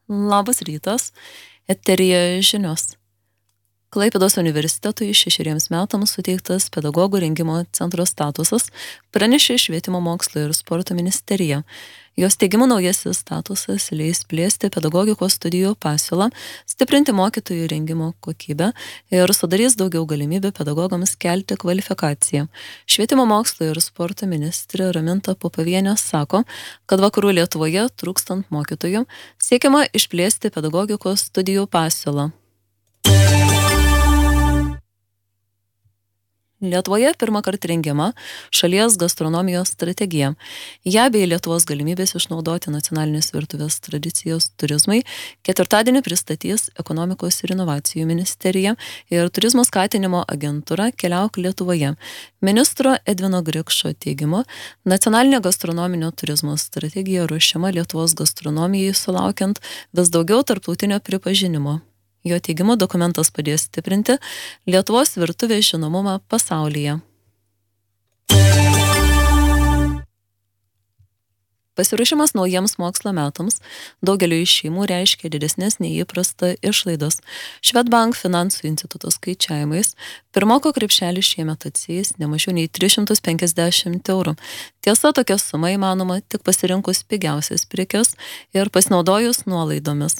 Labas rytas, eteryje žinios. Klaipėdos universitetui 6 metams suteiktas pedagogų rengimo centro statusas, pranešė Švietimo mokslo ir sporto ministerija. Jos teigimu naujasis statusas leis plėsti pedagogikos studijų pasiūlą, stiprinti mokytojų rengimo kokybę ir sudarys daugiau galimybių pedagogams kelti kvalifikaciją. Švietimo mokslo ir sporto ministrė Raminta Popovienė sako, kad vakarų Lietuvoje, trūkstant mokytojų, siekiama išplėsti pedagogikos studijų pasiūlą. Lietuvoje pirmą kartą rengiama šalies gastronomijos strategija. Ja bei Lietuvos galimybės išnaudoti nacionalinės virtuvės tradicijos turizmai ketvirtadienį pristatys Ekonomikos ir inovacijų ministerija ir turizmo skatinimo agentūra Keliauk Lietuvoje. Ministro Edvino Grikšo teigimu, nacionalinė gastronominio turizmo strategija ruošiama Lietuvos gastronomijai sulaukiant vis daugiau tarptautinio pripažinimo. Jo teigimu, dokumentas padės stiprinti Lietuvos virtuvės žinomumą pasaulyje. Pasiruošimas naujiems mokslo metams daugeliu iš šeimų reiškia didesnės nei įprasta išlaidos. Švedbank finansų instituto skaičiavimais pirmoko krepšelis šiemet atsieis ne mažiau nei 350 €. Tiesa, tokia suma įmanoma tik pasirinkus pigiausias prekes ir pasinaudojus nuolaidomis.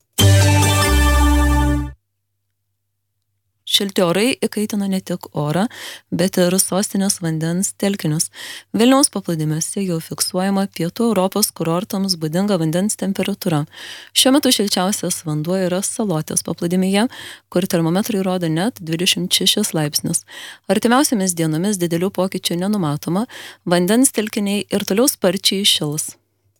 Šilti orai įkaitina ne tik orą, bet ir sostinės vandens telkinius. Vilniaus paplūdimiuose jau fiksuojama Pietų Europos kurortams būdinga vandens temperatūra. Šiuo metu šilčiausias vanduo yra Salotės paplūdimyje, kur termometrai rodo net 26 laipsnius. Artimiausiamis dienomis didelių pokyčių nenumatoma, vandens telkiniai ir toliau sparčiai šils.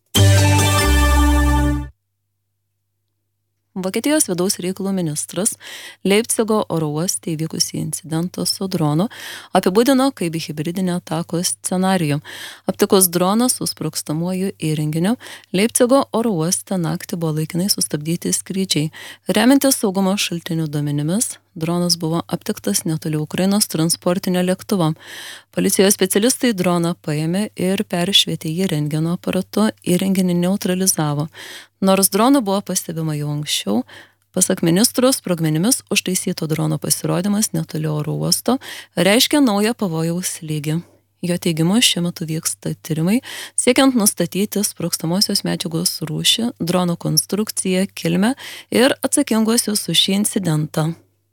Vokietijos vidaus reikalų ministras Leipcigo oro uoste įvykusį incidentą su dronu apibūdino kaip hibridinę atakos scenarijų. Aptikus droną su sprogstamuoju įrenginiu, Leipcigo oro uoste naktį buvo laikinai sustabdyti skrydžiai. Remiantis saugumo šaltinių duomenimis, dronas buvo aptiktas netoli Ukrainos transportinio lėktuvo. Policijos specialistai droną paėmė ir peršvietė jį rentgeno aparatu, įrenginį neutralizavo. Nors dronų buvo pastebima jau anksčiau, pasak ministro, sprogmenimis užtaisyto drono pasirodymas netoli oro uosto reiškia naują pavojaus lygį. Jo teigimu, šiuo metu vyksta tyrimai, siekiant nustatyti sprogstamosios medžiagos rūšį, drono konstrukciją, kilmę ir atsakinguosius už šį incidentą.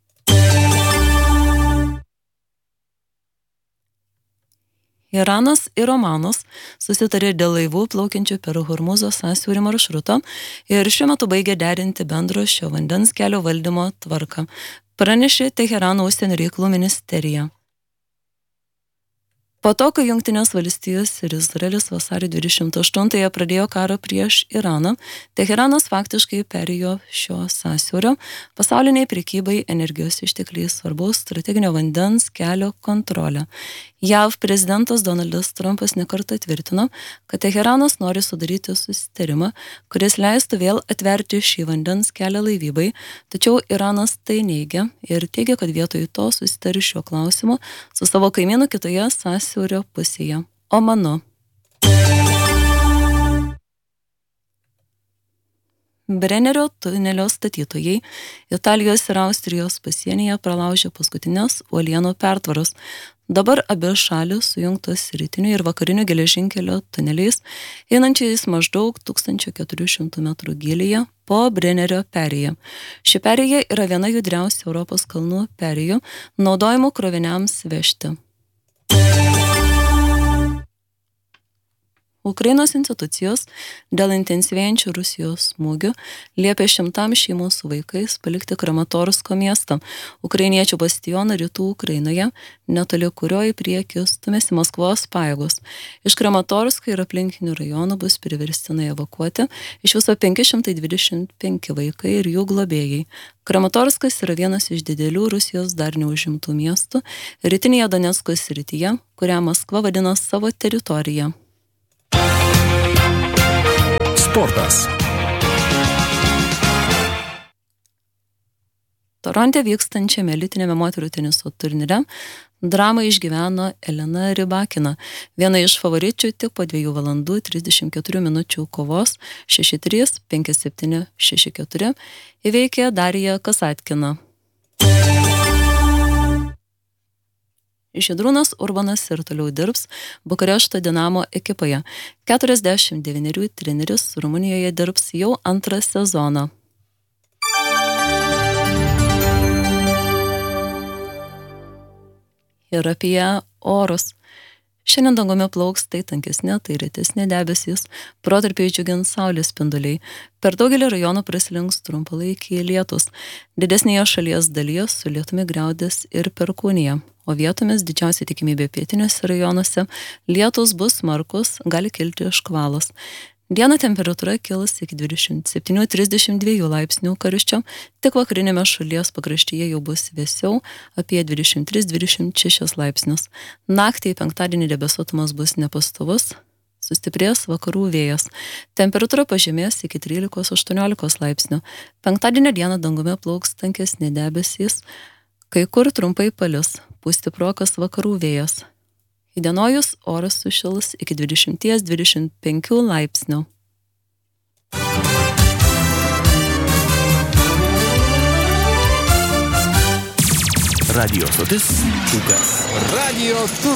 Iranas ir Omanas susitarė dėl laivų plaukiančių per Hormuzo sąsiaurį maršrutą ir šiuo metu baigia derinti bendro šio vandens kelio valdymo tvarką, pranešė Teherano užsienio reikalų ministerija. Po to, kai Jungtinės valstijos ir Izraelis vasario 28-ąją pradėjo karą prieš Iraną, Teheranas faktiškai perėjo šio sąsiaurio pasauliniai prekybai energijos ištekliais svarbaus strateginio vandens kelio kontrolę. JAV prezidentas Donaldas Trumpas nekartą tvirtino, kad Teheranas nori sudaryti susitarimą, kuris leistų vėl atverti šį vandens kelią laivybai, tačiau Iranas tai neigia ir teigia, kad vietoj to susitari šiuo klausimu su savo kaimynu kitoje sąsiaurio pusėje – Omanu. Brennerio tunelio statytojai Italijos ir Austrijos pasienyje pralaužė paskutinės uolienų pertvaras. Dabar abi šalys sujungtos rytiniu ir vakariniu geležinkelio tuneliais, einančiais maždaug 1400 metrų gylyje po Brennerio perėją. Ši perėja yra viena judriausių Europos kalnų perėjų, naudojimų kroviniams vežti. Ukrainos institucijos dėl intensyvėjančių Rusijos smūgių liepė 100 šeimų su vaikais palikti Kramatorsko miestą, ukrainiečių bastioną rytų Ukrainoje, netoli kurio į priekį stumėsi Maskvos pajėgos. Iš Kramatorsko ir aplinkinių rajonų bus priverstinai evakuoti iš viso 525 vaikai ir jų globėjai. Kramatorskas yra vienas iš didelių Rusijos dar neužimtų miestų rytinėje Donecko srityje, kurią Maskva vadina savo teritoriją. Sportas. Toronte vykstančiame elitiniame moterų teniso turnyre Dramą išgyveno Elena Rybakina, viena iš favoričių tik po 2 valandų 34 minučių kovos 6-3, 5-7, 6-4 įveikė Dariją Kasatkiną. Žydrūnas Urbanas ir toliau dirbs Bukarešto Dinamo ekipoje. 49 treneris Rumunijoje dirbs jau 2 sezoną. Ir apie orus. Šiandien dangumi plauks tai tankesni, tai retesni debesys, protarpiai džiugins saulės spinduliai. Per daugelį rajonų praslinks trumpalaikiai lietus. Didesnėje šalies dalyje su lietumi griaudės ir perkūnija, o vietomis didžiausia tikimybė pietiniuose rajonuose lietus bus smarkus, gali kilti škvalas. Dieną temperatūra kils iki 27-32 laipsnių karščio, tik vakarinėme šalies pakraštyje jau bus vėsiau, apie 23-26 laipsnius. Naktį penktadienį debesuotumas bus nepastovus, sustiprės vakarų vėjas. Temperatūra pažemės iki 13-18 laipsnių. Penktadienio dieną dangumi plauks tankesni debesys, kai kur trumpai palis, pūs stiprokas vakarų vėjas. Įdienojus oras sušils iki 20-25 laipsnių. Radio stotis Ūkas. Radio tur.